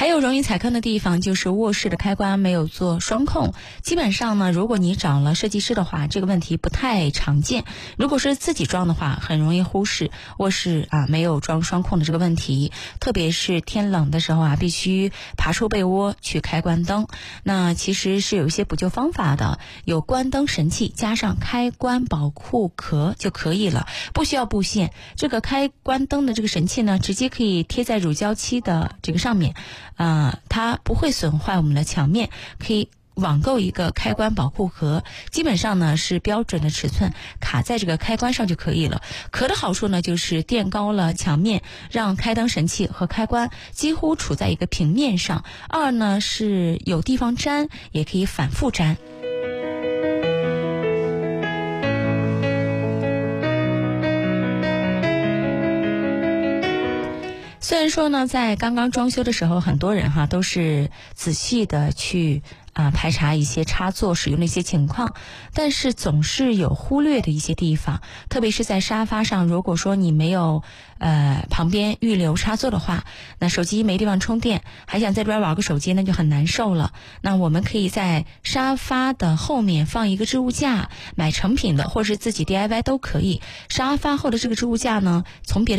还有容易踩坑的地方就是卧室的开关没有做双控。基本上呢，如果你找了设计师的话，这个问题不太常见。如果是自己装的话，很容易忽视卧室没有装双控的这个问题。特别是天冷的时候必须爬出被窝去开关灯。那其实是有一些补救方法的，有关灯神器加上开关保护壳就可以了，不需要布线。这个开关灯的这个神器呢，直接可以贴在乳胶漆的这个上面，它不会损坏我们的墙面，可以网购一个开关保护壳，基本上呢是标准的尺寸，卡在这个开关上就可以了。壳的好处呢就是垫高了墙面，让开灯神器和开关几乎处在一个平面上。二呢是有地方粘，也可以反复粘。虽然说呢，在刚刚装修的时候，很多人都是仔细的去排查一些插座使用的一些情况，但是总是有忽略的一些地方。特别是在沙发上，如果说你没有旁边预留插座的话，那手机没地方充电，还想在这边玩个手机，那就很难受了。那我们可以在沙发的后面放一个置物架，买成品的或是自己 DIY 都可以。沙发后的这个置物架呢，从别的